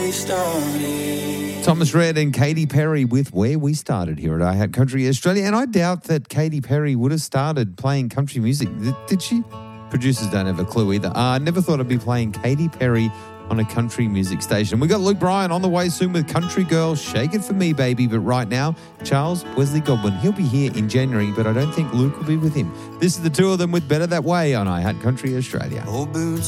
we started. Thomas Rhett and Katy Perry with Where We Started here at iHeart Country Australia. And I doubt that Katy Perry would have started playing country music. Did she? Producers don't have a clue either. I never thought I'd be playing Katy Perry on a country music station. We got Luke Bryan on the way soon with Country Girl, Shake It For Me, Baby. But right now, Charles Wesley Godwin. He'll be here in January, but I don't think Luke will be with him. This is the two of them with Better That Way on iHeart Country Australia. Old boots